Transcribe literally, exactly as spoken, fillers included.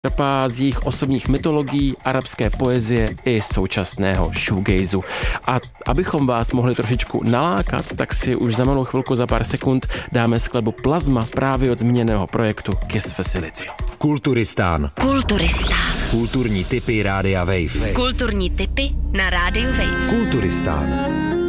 čerpá z jejich osobních mytologií, arabské poezie i současného shoegazu. A abychom vás mohli trošičku nalákat, tak si už za malou chvilku, za pár sekund dáme skladbu Plazma právě od zmíněného projektu Kiss Facility. Kulturistán. Kulturistán. Kulturní tipy Rádia Wave. Kulturní tipy na Rádiu Wave. Kulturistán.